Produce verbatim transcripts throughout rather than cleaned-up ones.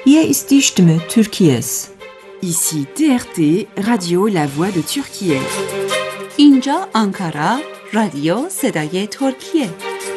Hier ist die Stimme Türkiye's. Ici T R T, Radio La Voix de Türkiye. اینجا آنکارا، رادیو صدای ترکیه.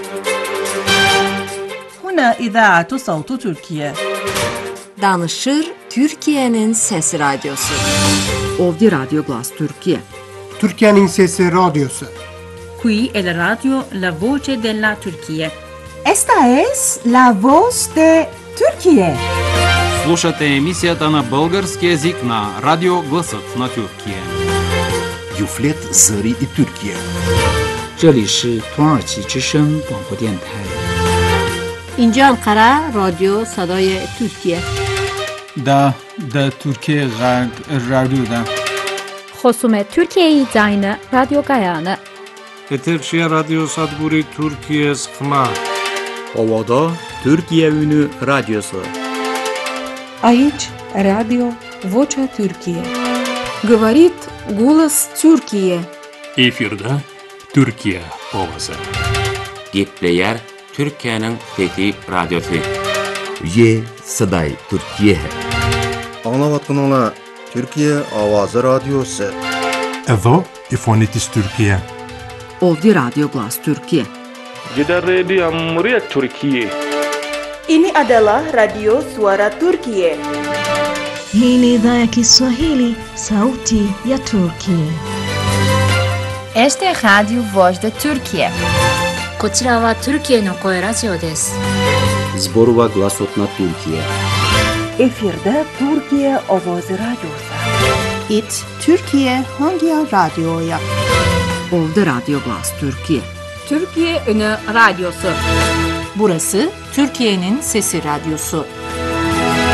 هنا إذاعة صوت تركيا. Danışır Türkiye'nin Sesi Radyosu. Ovdje Radio Glas Türkiye. Türkiye'nin Sesi Radyosu. Qui è la radio La Voce della Turchia. Esta es la voz de Türkiye. Слушате емисията на български език на Радио Гласът на Türkiye. Юфлет Зări и Türkiye. 这里是土耳其之声广播电台。 اینجا انقره رادیو صدای ترکیه. دا دا Türkiye Radyo'da. خصوم Türkiye'yi zayne Radyo Gayanı. Eterşehir Radyo Sadburi Türkiye Sıkma. Ovada Türkiye Ünü Radyosu. Aici Radio Vocea Türkiye. Говорит голос Türkiye. Efirde Türkiye Ovası. Gepleyer Türkiye'nin Fethi Radyosu. Ye Saday Türkiye. Anlavatkanlar Türkiye Avazı Radyosu. Evo İfonitis Türkiye. Ovdje Radio Glas Türkiye. Gidan Radio Muryat Türkiye. Ini adalah Radio Suara Turkiye. Hii ni idhaa ya Kiswahili, Sauti ya Turkiye. Este é Radio Voz de Türkiye. こちらはトルキエの声ラジオです。 Zborova Glasotna Türkiye. Efirde Türkiye Ovozi Radyosu. It Türkiye Hangi Radyo'ya? Ovdje Radio Glas Türkiye. Türkiye Ünü Radyosu. Burası Türkiye'nin Sesi Radyosu.